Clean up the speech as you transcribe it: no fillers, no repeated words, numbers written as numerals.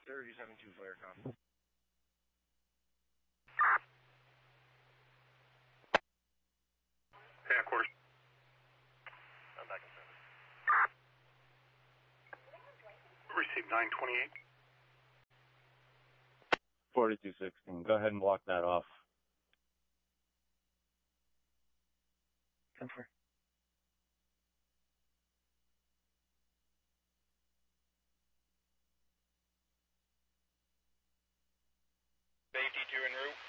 37-2 flare copy. Yeah, quarters. I'm back in service. Receive 928. 4216. Go ahead and block that off. 10-4. Safety 2 en route.